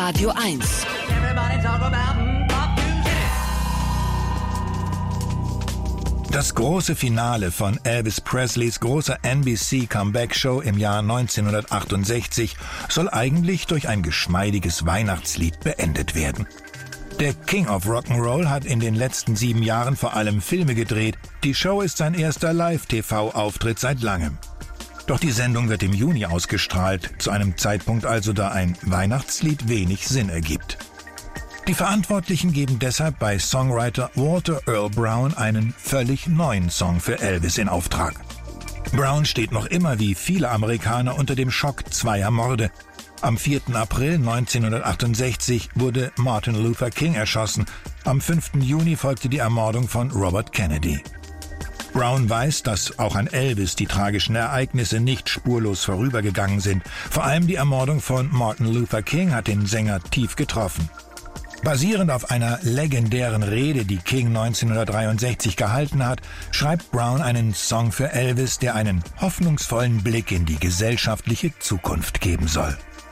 Radio 1. Das große Finale von Elvis Presleys großer NBC-Comeback-Show im Jahr 1968 soll eigentlich durch ein geschmeidiges Weihnachtslied beendet werden. Der King of Rock'n'Roll hat in den letzten 7 Jahren vor allem Filme gedreht. Die Show ist sein erster Live-TV-Auftritt seit langem. Doch die Sendung wird im Juni ausgestrahlt, zu einem Zeitpunkt also, da ein Weihnachtslied wenig Sinn ergibt. Die Verantwortlichen geben deshalb bei Songwriter Walter Earl Brown einen völlig neuen Song für Elvis in Auftrag. Brown steht noch immer wie viele Amerikaner unter dem Schock zweier Morde. Am 4. April 1968 wurde Martin Luther King erschossen. Am 5. Juni folgte die Ermordung von Robert Kennedy. Brown weiß, dass auch an Elvis die tragischen Ereignisse nicht spurlos vorübergegangen sind. Vor allem die Ermordung von Martin Luther King hat den Sänger tief getroffen. Basierend auf einer legendären Rede, die King 1963 gehalten hat, schreibt Brown einen Song für Elvis, der einen hoffnungsvollen Blick in die gesellschaftliche Zukunft geben soll.